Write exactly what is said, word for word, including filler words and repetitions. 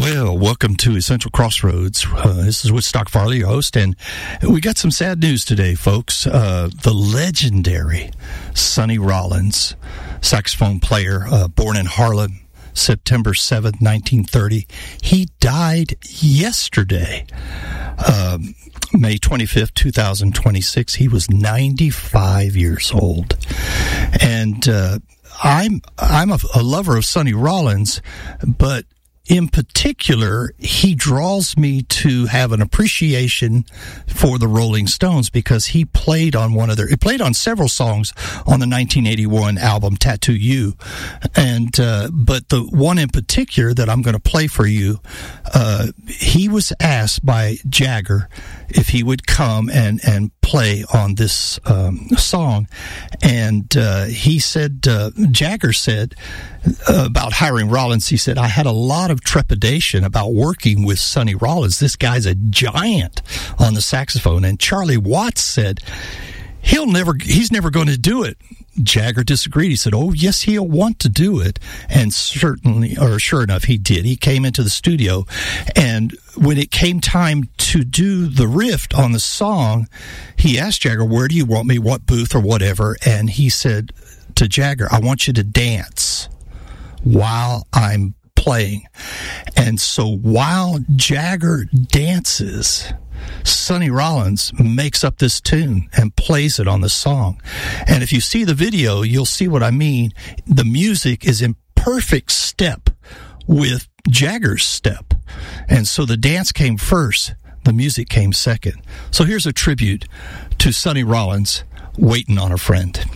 Well, welcome to Essential Crossroads. Uh, this is Woodstock Farley, your host, and we got some sad news today, folks. Uh, the legendary Sonny Rollins, saxophone player, uh, born in Harlem, September seventh, nineteen thirty. He died yesterday, um, May twenty-fifth, twenty twenty-six. He was ninety-five years old. And uh, I'm I'm a, a lover of Sonny Rollins, but in particular, he draws me to have an appreciation for the Rolling Stones because he played on one of their, he played on several songs on the nineteen eighty-one album Tattoo You. And, uh, but the one in particular that I'm going to play for you, uh, he was asked by Jagger if he would come and, and play on this, um, song. And, uh, he said, uh, Jagger said, uh, about hiring Rollins, he said, I had a lot of trepidation about working with Sonny Rollins. This guy's a giant on the saxophone. And Charlie Watts said, he'll never, he's never going to do it. Jagger disagreed. He said, oh, yes, he'll want to do it. And certainly, or sure enough, he did. He came into the studio, and when it came time to do the riff on the song, he asked Jagger, where do you want me, what booth or whatever? And he said to Jagger, I want you to dance while I'm playing. And so while Jagger dances, Sonny Rollins makes up this tune and plays it on the song. And if you see the video, you'll see what I mean. The music is in perfect step with Jagger's step. And so the dance came first, the music came second. So here's a tribute to Sonny Rollins, Waiting on a Friend.